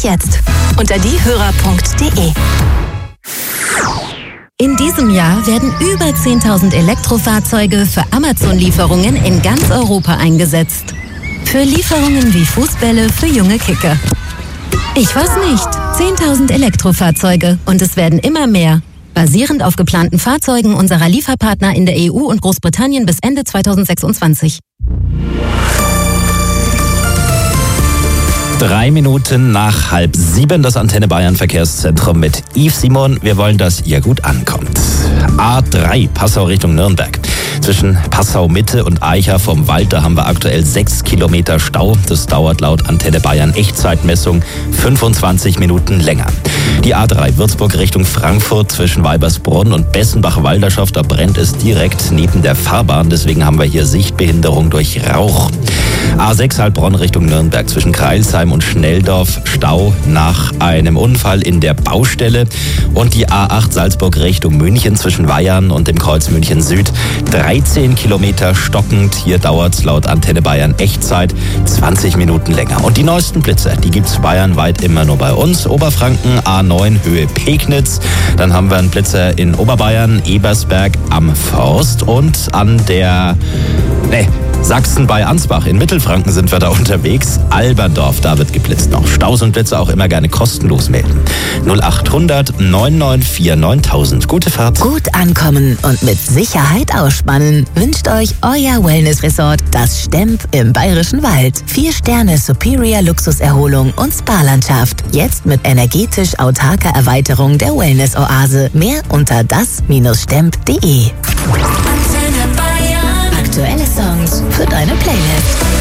dich jetzt unter diehörer.de. In diesem Jahr werden über 10.000 Elektrofahrzeuge für Amazon-Lieferungen in ganz Europa eingesetzt. Für Lieferungen wie Fußbälle für junge Kicker. Ich weiß nicht. 10.000 Elektrofahrzeuge und es werden immer mehr. Basierend auf geplanten Fahrzeugen unserer Lieferpartner in der EU und Großbritannien bis Ende 2026. 3 Minuten nach 6:30, das Antenne Bayern Verkehrszentrum mit Yves Simon. Wir wollen, dass ihr gut ankommt. A3 Passau Richtung Nürnberg. Zwischen Passau Mitte und Eicha vom Wald, da haben wir aktuell 6 Kilometer Stau. Das dauert laut Antenne Bayern Echtzeitmessung 25 Minuten länger. Die A3 Würzburg Richtung Frankfurt zwischen Weibersbrunn und Bessenbach-Walderschaft, da brennt es direkt neben der Fahrbahn. Deswegen haben wir hier Sichtbehinderung durch Rauch. A6 Heilbronn Richtung Nürnberg zwischen Kreilsheim und Schnelldorf, Stau nach einem Unfall in der Baustelle. Und die A8 Salzburg Richtung München zwischen Weyern und dem Kreuz München Süd 13 Kilometer stockend. Hier dauert es laut Antenne Bayern Echtzeit 20 Minuten länger. Und die neuesten Blitzer, die gibt's bayernweit immer nur bei uns. Oberfranken A9 Höhe Pegnitz. Dann haben wir einen Blitzer in Oberbayern, Ebersberg am Forst und an der Sachsen bei Ansbach. In Mittelfranken sind wir da unterwegs. Alberndorf, da wird geblitzt noch. Staus und Blitze auch immer gerne kostenlos melden. 0800 994 9000. Gute Fahrt. Gut ankommen und mit Sicherheit ausspannen wünscht euch euer Wellness-Resort, das Stemp im Bayerischen Wald. 4 Sterne Superior Luxuserholung und Spa-Landschaft. Jetzt mit energetisch autarker Erweiterung der Wellness-Oase. Mehr unter das-stemp.de. Aktuelle Songs für deine Playlist.